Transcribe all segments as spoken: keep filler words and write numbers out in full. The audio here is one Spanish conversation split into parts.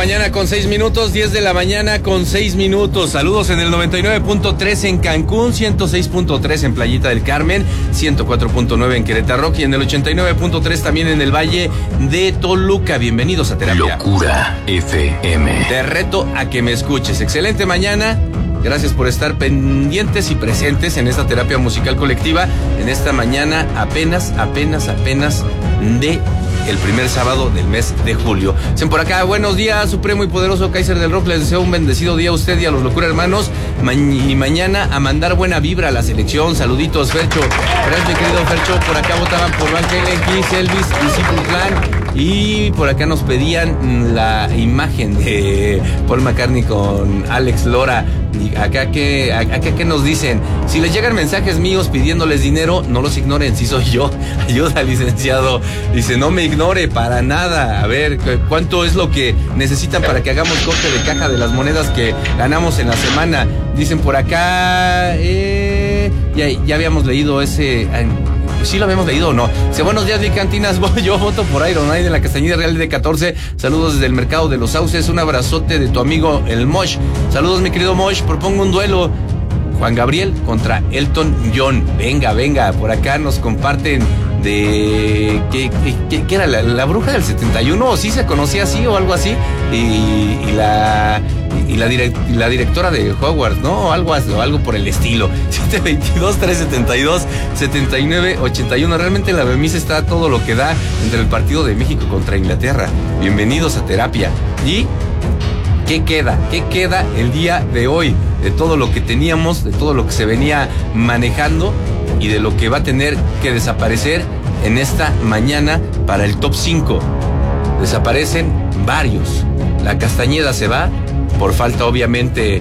mañana con seis minutos, diez de la mañana con seis minutos. Saludos en el noventa y nueve punto tres en Cancún, ciento seis punto tres en Playita del Carmen, ciento cuatro punto nueve en Querétaro y en el ochenta y nueve punto tres también en el Valle de Toluca. Bienvenidos a Terapia Locura F M. Te reto a que me escuches. Excelente mañana. Gracias por estar pendientes y presentes en esta terapia musical colectiva, en esta mañana apenas, apenas, apenas de el primer sábado del mes de julio. Dicen por acá, buenos días, Supremo y Poderoso Kaiser del Rock, les deseo un bendecido día a usted y a los Locura Hermanos, Ma- y mañana a mandar buena vibra a la selección. Saluditos, Fercho. Gracias, mi querido Fercho. Por acá votaban por Van Halen, Kiss, Elvis y Simple Plan. Y por acá nos pedían la imagen de Paul McCartney con Alex Lora. Y acá que, acá que nos dicen, si les llegan mensajes míos pidiéndoles dinero, no los ignoren, si soy yo. Ayuda, licenciado. Dice, no me ignore para nada. A ver, ¿cuánto es lo que necesitan para que hagamos corte de caja de las monedas que ganamos en la semana? Dicen por acá, eh, ya, ya habíamos leído ese... ¿Sí lo habíamos leído o no? Dice, buenos días, Vic Cantinas. Yo voto por Iron Maiden en la Castañeda Real de catorce. Saludos desde el Mercado de los Sauces. Un abrazote de tu amigo el Mosh. Saludos, mi querido Mosh. Propongo un duelo. Juan Gabriel contra Elton John. Venga, venga. Por acá nos comparten de... ¿Qué, qué, qué era? La, ¿La bruja del setenta y uno? ¿O sí se conocía así o algo así? Y, y la... Y la, direct, y la directora de Hogwarts, ¿no? O algo, o algo por el estilo. siete veintidós, trescientos setenta y dos, setenta y nueve, ochenta y uno. Realmente en la remisa está todo lo que da entre el partido de México contra Inglaterra. Bienvenidos a Terapia. ¿Y qué queda? ¿Qué queda el día de hoy? De todo lo que teníamos, de todo lo que se venía manejando y de lo que va a tener que desaparecer en esta mañana para el top cinco. Desaparecen varios. La Castañeda se va por falta obviamente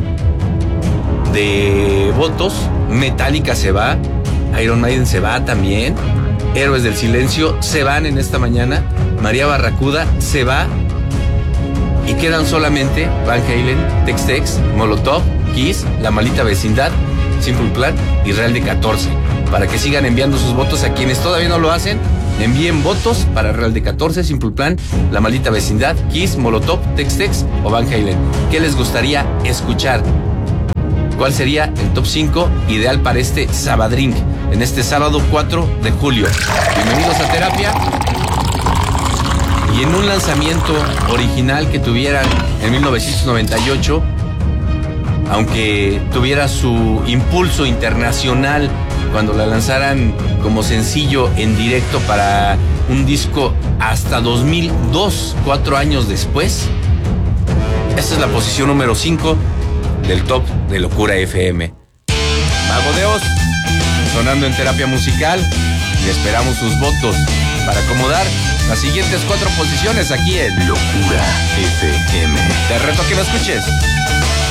de votos. Metallica se va, Iron Maiden se va también, Héroes del Silencio se van en esta mañana, María Barracuda se va y quedan solamente Van Halen, Tex-Tex, Molotov, Kiss, La Maldita Vecindad, Simple Plan y Real de catorce. Para que sigan enviando sus votos a quienes todavía no lo hacen. Envíen votos para Real de catorce, Simple Plan, La Maldita Vecindad, Kiss, Molotov, Tex-Tex o Van Halen. ¿Qué les gustaría escuchar? ¿Cuál sería el top cinco ideal para este Sabadrink en este sábado cuatro de julio? Bienvenidos a Terapia. Y en un lanzamiento original que tuvieran en mil novecientos noventa y ocho, aunque tuviera su impulso internacional cuando la lanzaran como sencillo en directo para un disco hasta dos mil dos, cuatro años después. Esta es la posición número cinco del top de Locura F M. Mago de Oz, sonando en Terapia Musical, y esperamos sus votos para acomodar las siguientes cuatro posiciones aquí en Locura F M. Te reto a que lo escuches.